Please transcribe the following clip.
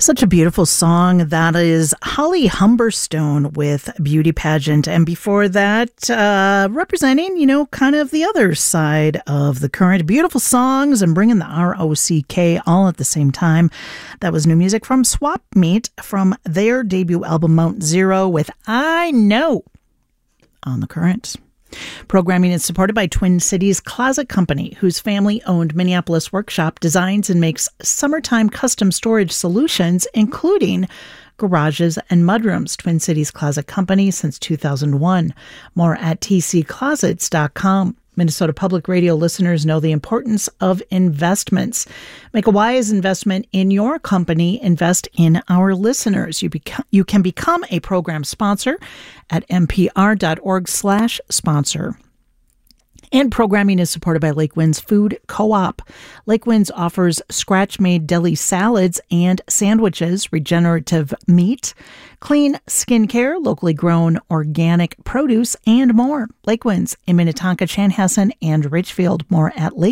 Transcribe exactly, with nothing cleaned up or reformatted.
Such a beautiful song. That is Holly Humberstone with Beauty Pageant. And before that, uh, representing, you know, kind of the other side of the current. Beautiful songs and bringing the R O C K all at the same time. That was new music from Swap Meet from their debut album Mount Zero with I Know on the Current. Programming is supported by Twin Cities Closet Company, whose family-owned Minneapolis workshop designs and makes summertime custom storage solutions, including garages and mudrooms. Twin Cities Closet Company since two thousand one. More at t c closets dot com. Minnesota Public Radio listeners know the importance of investments. Make a wise investment in your company. Invest in our listeners. You, beca- you can become a program sponsor at npr.org slash sponsor. And programming is supported by Lake Winds Food Co-op. Lake Winds offers scratch-made deli salads and sandwiches, regenerative meat, clean skincare, locally grown organic produce, and more. Lake Winds in Minnetonka, Chanhassen, and Richfield. More at lake